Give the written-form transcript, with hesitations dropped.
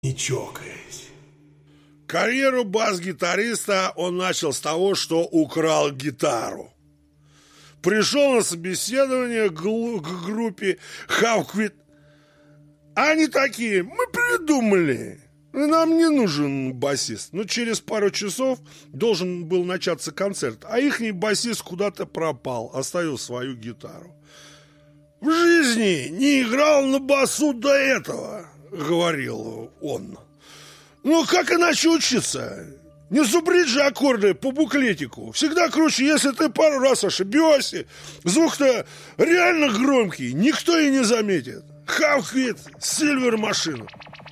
не чокаясь. Карьеру бас-гитариста он начал с того, что украл гитару. Пришел на собеседование к группе Хавквит. Они такие: мы придумали, нам не нужен басист. Но через пару часов должен был начаться концерт, а ихний басист куда-то пропал, оставил свою гитару. В жизни не играл на басу до этого, говорил он. Ну, как иначе учиться? Не зубрить же аккорды по буклетику. Всегда круче, если ты пару раз ошибешься. Звук-то реально громкий, никто и не заметит. Хавквит, Сильвер машину.